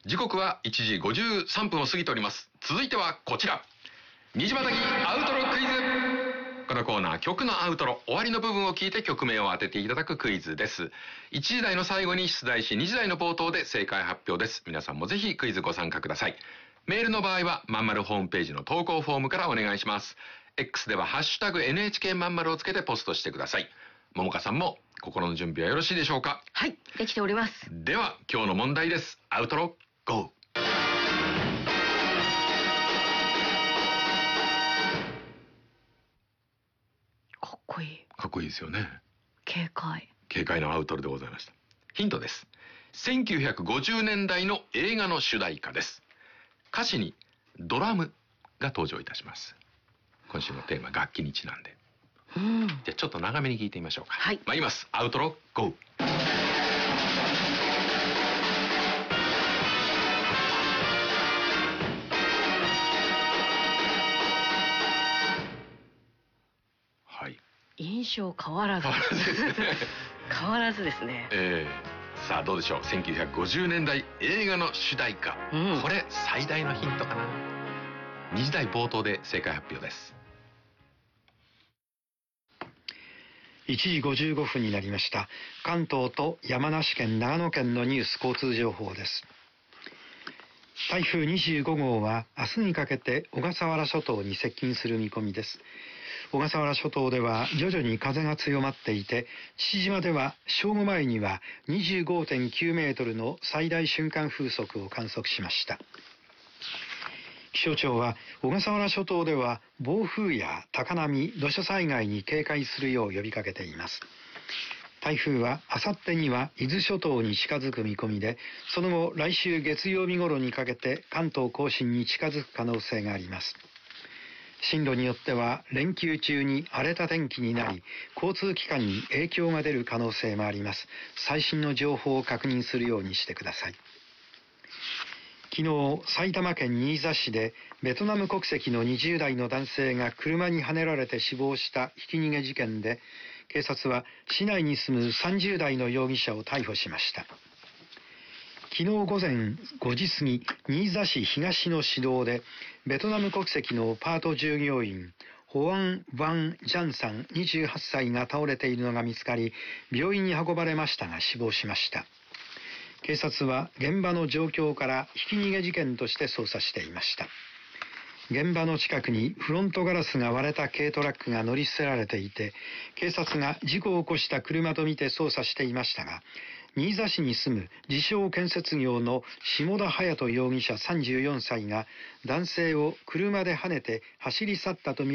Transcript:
時刻は1時53分を過ぎております。続いてはこちら。虹またぎアウトロクイズ。このコーナー、曲のアウトロ、終わりの部分を聞いて曲名を当てていただくクイズです。1時台の最後に出題し、2時台の冒頭で正解発表です。皆さんもぜひクイズご参加ください。メールの場合は、まんまるホームページの投稿フォームからお願いします。X ではハッシュタグ NHK まんまるをつけてポストしてください。ももかさんも心の準備はよろしいでしょうか？ はい、できております。 では、今日の問題です。アウトロ、ゴー。 かっこいい。 かっこいいですよね。 軽快。 軽快なアウトロでございました。ヒントです。1950年代の映画の主題歌です。歌詞にドラムが登場いたします。今週のテーマ、楽器にちなんで。じゃあちょっと長めに聞いてみましょうか。 はい。 参ります。アウトロ、ゴー。はい。 印象変わらず。 変わらずですね。 変わらずですね。 さあどうでしょう。1950年代映画の主題歌。これ最大のヒントかな。2時台冒頭で正解発表です。 1時55分になりました。関東と山梨県、長野県のニュース交通情報です。台風25号は明日にかけて小笠原諸島に接近する見込みです。小笠原諸島では徐々に風が強まっていて、父島では正午前には 25.9 メートルの最大瞬間風速を観測しました。気象庁は小笠原諸島では暴風や高波、土砂災害に警戒するよう呼びかけています。台風はあさってには伊豆諸島に近づく見込みで、その後来週月曜日頃にかけて関東甲信に近づく可能性があります。進路によっては連休中に荒れた天気になり、交通機関に影響が出る可能性もあります。最新の情報を確認するようにしてください。昨日、埼玉県新座市でベトナム国籍の20代の男性が車にはねられて死亡したひき逃げ事件で、警察は市内に住む30代の容疑者を逮捕しました。昨日午前5時過ぎ、新座市東の市道でベトナム国籍のパート従業員ホアン・ヴァン・ジャンさん28歳が倒れているのが見つかり、病院に運ばれましたが死亡しました。警察は現場の状況からひき逃げ事件として捜査していました。現場の近くにフロントガラスが割れた軽トラックが乗り捨てられていて、警察が事故を起こした車とみて捜査していましたが、新座市に住む自称建設業の下田隼人容疑者34歳が男性を車ではねて走り去ったとみられ